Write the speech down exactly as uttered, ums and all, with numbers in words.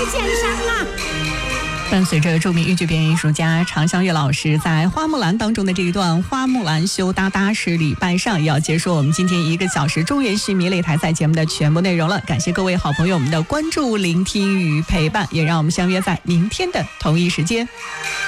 鉴赏啊。 伴随着著名豫剧表演艺术家常香月老师在花木兰当中的这一段花木兰羞答答是礼拜上，也要结束我们今天一个小时中原戏迷擂台赛节目的全部内容了。感谢各位好朋友们的关注、聆听与陪伴，也让我们相约在明天的同一时间。